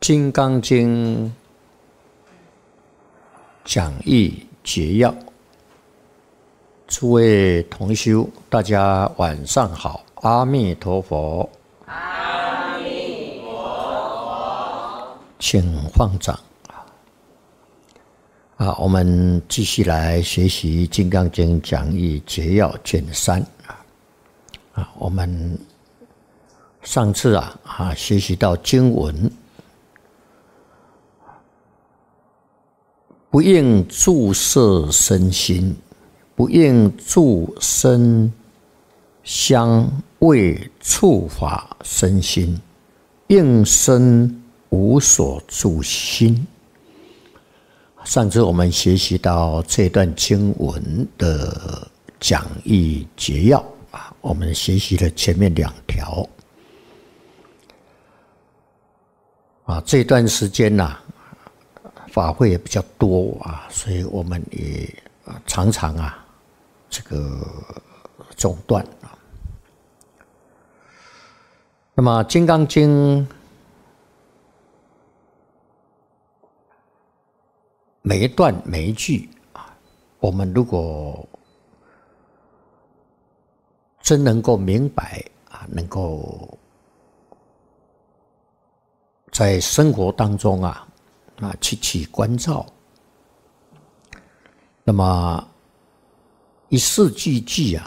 金刚经讲义解要，诸位同修，大家晚上好，阿弥陀佛。 阿弥陀佛。 请放掌。我们继续来学习《金刚经讲义解要卷3。我们上次学习到经文，不应住色身心，不应住声香味触法身心，应身无所住心。上次我们学习到这段经文的讲义解要，我们学习了前面2条。这段时间法会也比较多所以我们也常常这个中断。那么《金刚经》每一段每一句我们如果真能够明白能够在生活当中去关照，那么一字句句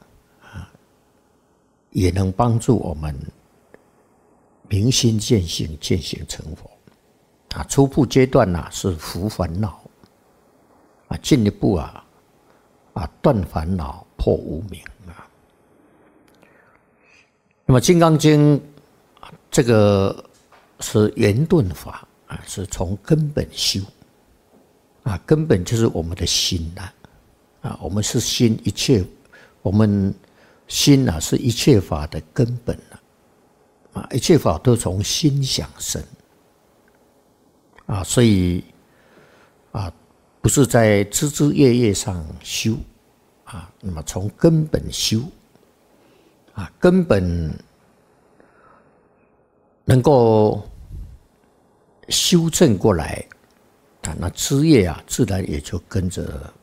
也能帮助我们明心见性，见性成佛。初步阶段是伏烦恼，进一步断烦恼，破无明。那么《金刚经》这个是圆顿法，是从根本修，根本就是我们的心我们是心一切，我们心是一切法的根本一切法都从心想生所以不是在枝枝叶叶上修那么从根本修根本能够修正过来那枝叶自然也就跟着